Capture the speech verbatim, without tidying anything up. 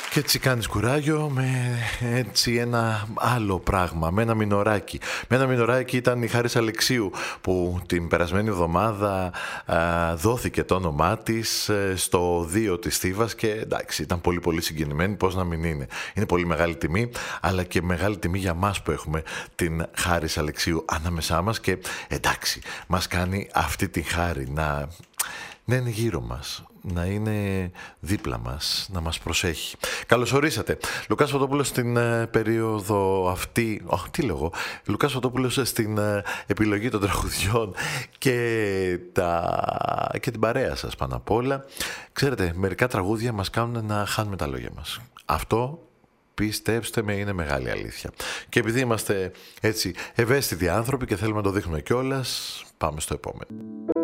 Και έτσι κάνεις κουράγιο με έτσι ένα άλλο πράγμα, με ένα μινοράκι. Με ένα μινοράκι ήταν η Χάρις Αλεξίου που την περασμένη εβδομάδα α, δόθηκε το όνομά της στο δύο της Θήβας και εντάξει ήταν πολύ πολύ συγκινημένη, πώς να μην είναι. Είναι πολύ μεγάλη τιμή, αλλά και μεγάλη τιμή για μας που έχουμε την Χάρις Αλεξίου ανάμεσά μας και εντάξει μας κάνει αυτή τη χάρη να... να είναι γύρω μας, να είναι δίπλα μας, να μας προσέχει. Καλώς ορίσατε. Λουκάς Φωτόπουλος στην ε, περίοδο αυτή, oh, τι λέγω, Λουκάς Φωτόπουλος στην ε, επιλογή των τραγουδιών και, τα, και την παρέα σας πάνω απ' όλα. Ξέρετε, μερικά τραγούδια μας κάνουν να χάνουμε τα λόγια μας. Αυτό, πιστέψτε με, είναι μεγάλη αλήθεια. Και επειδή είμαστε έτσι ευαίσθητοι άνθρωποι και θέλουμε να το δείχνουμε κιόλας, πάμε στο επόμενο.